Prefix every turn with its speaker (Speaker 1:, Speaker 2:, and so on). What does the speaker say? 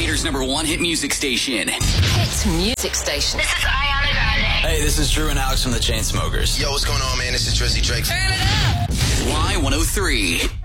Speaker 1: Gator's #1 hit music station.
Speaker 2: Hit music station.
Speaker 3: This is Ariana Grande.
Speaker 4: Hey, this is Drew and Alex from the Chainsmokers.
Speaker 5: Yo, what's going on, man? This is Drizzy Drake.
Speaker 3: Turn it up.
Speaker 1: Y103.